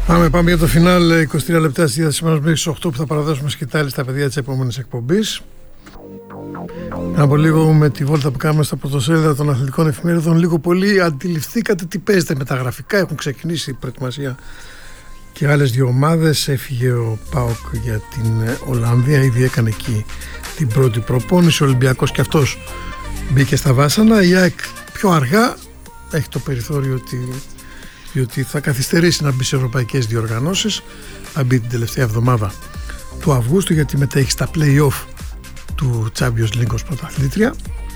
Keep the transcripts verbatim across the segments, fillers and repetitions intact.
Πάμε, πάμε για το φινάλ. είκοσι τρία λεπτά στη διάθεσή μας μέχρι τις οκτώ που θα παραδώσουμε σκητάλη στα παιδιά της επόμενης εκπομπής. Από λίγο με τη βόλτα που κάνουμε στα πρωτοσέλιδα των αθλητικών εφημερίδων, λίγο πολύ αντιληφθήκατε τι παίζεται με τα γραφικά. Έχουν ξεκινήσει η προετοιμασία και άλλες δύο ομάδες. Έφυγε ο ΠΑΟΚ για την Ολλανδία, ήδη έκανε εκεί την πρώτη προπόνηση. Ο Ολυμπιακός και αυτός μπήκε στα βάσανα. Η ΑΕΚ πιο αργά έχει το περιθώριο ότι, διότι θα καθυστερήσει να μπει σε ευρωπαϊκές διοργανώσεις. Θα μπει την τελευταία εβδομάδα του Αυγούστου, γιατί μετέχει στα play-off του Champions League ως πρωταθλήτρια.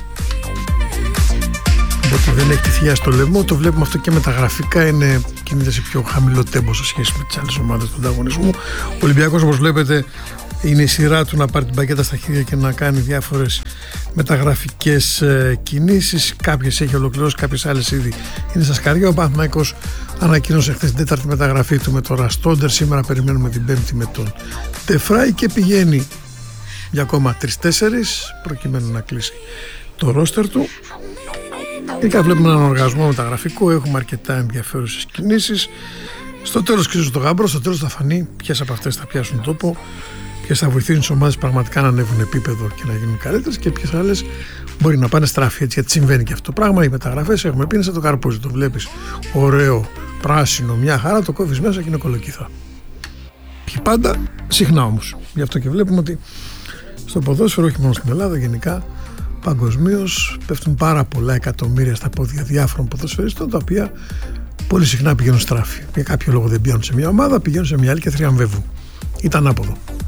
Οπότε δεν έχει τη θεία στο λαιμό. Το βλέπουμε αυτό και με τα γραφικά. Είναι, κινείται σε πιο χαμηλό τέμπο σε σχέση με τις άλλες ομάδες του ανταγωνισμού. Ο Ολυμπιακός, όπως βλέπετε, είναι η σειρά του να πάρει την πακέτα στα χέρια και να κάνει διάφορες μεταγραφικές ε, κινήσεις. Κάποιες έχει ολοκληρώσει, κάποιες άλλες ήδη είναι στα σκαριά. Ο Παναθηναϊκός ανακοίνωσε χθες την τέταρτη μεταγραφή του με τον Ραστόντερ. Σήμερα περιμένουμε την πέμπτη με τον Τεφράι και πηγαίνει για ακόμα τρεις-τέσσερις προκειμένου να κλείσει το ρόστερ του. Γενικά βλέπουμε έναν οργασμό μεταγραφικό, έχουμε αρκετά ενδιαφέρουσες κινήσεις. Στο τέλος κρίζουν το γάμπρο, στο τέλος θα φανεί ποιες από αυτές θα πιάσουν τόπο, ποιες θα βοηθήσουν τις ομάδες πραγματικά να ανέβουν επίπεδο και να γίνουν καλύτερες και ποιες άλλες μπορεί να πάνε στράφη, έτσι, γιατί συμβαίνει και αυτό το πράγμα. Οι μεταγραφές, έχουμε πει, είναι σαν το καρπούζι, το βλέπεις ωραίο, πράσινο, μια χαρά, το κόβεις μέσα και είναι κολοκύθα. Και πάντα συχνά όμως. Γι' αυτό και βλέπουμε ότι στο ποδόσφαιρο, όχι μόνο στην Ελλάδα, γενικά παγκοσμίως πέφτουν πάρα πολλά εκατομμύρια στα πόδια διάφορων ποδοσφαιριστών, τα οποία πολύ συχνά πηγαίνουν στράφη. Για κάποιο λόγο δεν πηγαίνουν σε μια ομάδα, πηγαίνουν σε μια άλλη και θριαμβεύουν. Ήταν άποδο.